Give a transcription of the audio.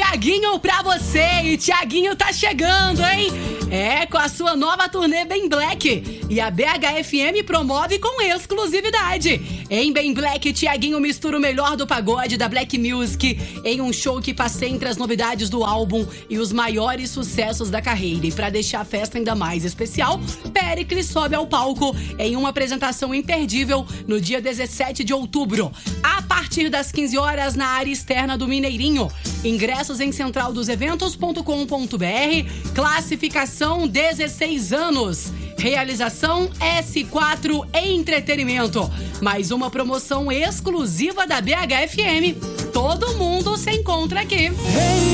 Thiaguinho pra você. E Thiaguinho tá chegando, hein? Com a sua nova turnê Bem Black. E a BHFM promove com exclusividade. Em Bem Black, Thiaguinho mistura o melhor do pagode da Black Music em um show que passeia entre as novidades do álbum e os maiores sucessos da carreira. E pra deixar a festa ainda mais especial, Péricles sobe ao palco em uma apresentação imperdível no dia 17 de outubro, a partir das 15 horas na área externa do Mineirinho. Ingressos em centraldoseventos.com.br. Classificação 16 anos. Realização S4 Entretenimento. Mais uma promoção exclusiva da BHFM. Todo mundo se encontra aqui.